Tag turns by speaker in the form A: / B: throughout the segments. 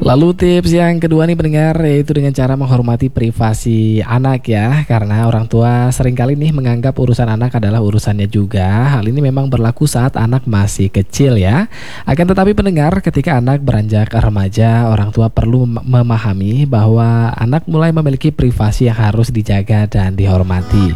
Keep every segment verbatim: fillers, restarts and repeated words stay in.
A: Lalu tips yang kedua nih pendengar, yaitu dengan cara menghormati privasi anak ya. Karena orang tua seringkali nih menganggap urusan anak adalah urusannya juga. Hal ini memang berlaku saat anak masih kecil ya. Akan tetapi pendengar, ketika anak beranjak remaja, orang tua perlu mem- memahami bahwa anak mulai memiliki privasi yang harus dijaga dan dihormati.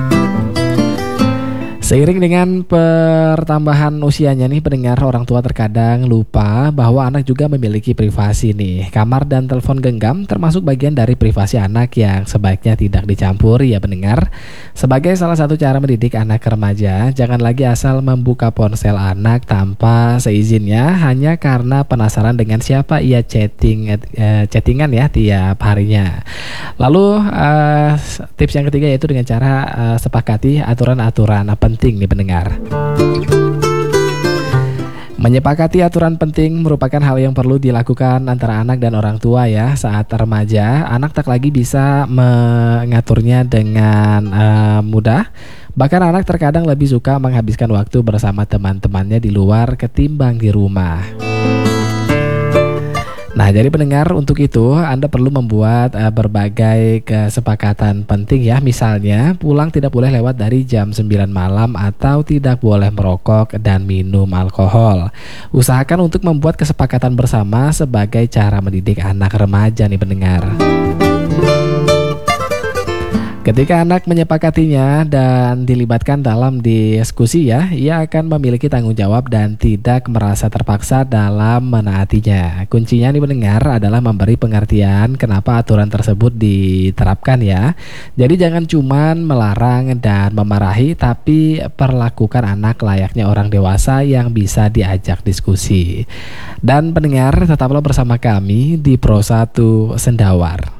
A: Seiring dengan pertambahan usianya nih pendengar, orang tua terkadang lupa bahwa anak juga memiliki privasi nih. Kamar dan telepon genggam termasuk bagian dari privasi anak yang sebaiknya tidak dicampuri ya pendengar. Sebagai salah satu cara mendidik anak remaja, jangan lagi asal membuka ponsel anak tanpa seizinnya hanya karena penasaran dengan siapa ia chatting eh, chattingan ya tiap harinya. Lalu eh, tips yang ketiga yaitu dengan cara eh, sepakati aturan-aturan penting nih pendengar. Menyepakati aturan penting merupakan hal yang perlu dilakukan antara anak dan orang tua ya. Saat remaja, anak tak lagi bisa mengaturnya dengan uh, mudah. Bahkan anak terkadang lebih suka menghabiskan waktu bersama teman-temannya di luar ketimbang di rumah. Nah, jadi pendengar, untuk itu Anda perlu membuat uh, berbagai kesepakatan penting ya. Misalnya, pulang tidak boleh lewat dari jam sembilan malam atau tidak boleh merokok dan minum alkohol. Usahakan untuk membuat kesepakatan bersama sebagai cara mendidik anak remaja nih pendengar. Ketika anak menyepakatinya dan dilibatkan dalam diskusi ya, ia akan memiliki tanggung jawab dan tidak merasa terpaksa dalam menaatinya. Kuncinya nih pendengar adalah memberi pengertian kenapa aturan tersebut diterapkan ya. Jadi jangan cuman melarang dan memarahi, tapi perlakukan anak layaknya orang dewasa yang bisa diajak diskusi. Dan pendengar, tetaplah bersama kami di Pro satu Sendawar.